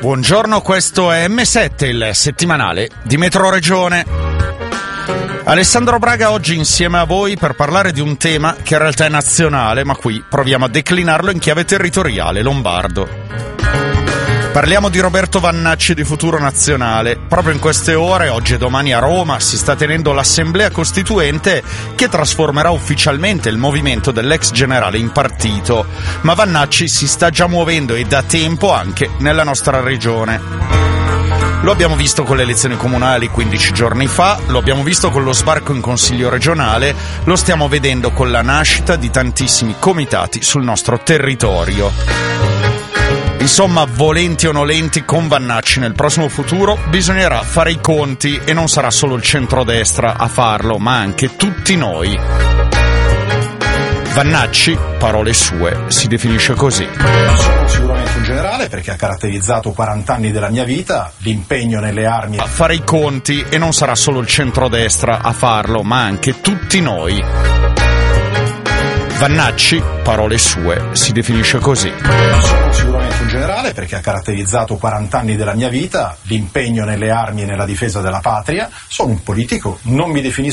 Buongiorno, questo è M7, il settimanale di Metroregione. Alessandro Braga oggi insieme a voi per parlare di un tema che in realtà è nazionale, ma qui proviamo a declinarlo in chiave territoriale, lombardo. Parliamo di Roberto Vannacci di Futuro Nazionale. Proprio in queste ore, oggi e domani a Roma, si sta tenendo l'assemblea costituente che trasformerà ufficialmente il movimento dell'ex generale in partito. Ma Vannacci si sta già muovendo e da tempo anche nella nostra regione. Lo abbiamo visto con le elezioni comunali 15 giorni fa, lo abbiamo visto con lo sbarco in Consiglio regionale, lo stiamo vedendo con la nascita di tantissimi comitati sul nostro territorio. Insomma, volenti o nolenti, con Vannacci nel prossimo futuro bisognerà fare i conti e non sarà solo il centrodestra a farlo, ma anche tutti noi. Vannacci, parole sue, si definisce così. Sono sicuramente un generale perché ha caratterizzato 40 anni della mia vita, l'impegno nelle armi. A fare i conti e non sarà solo il centrodestra a farlo, ma anche tutti noi. Vannacci, parole sue, si definisce così. Sono sicuramente un generale perché ha caratterizzato 40 anni della mia vita, l'impegno nelle armi e nella difesa della patria. Sono un politico, non mi definisco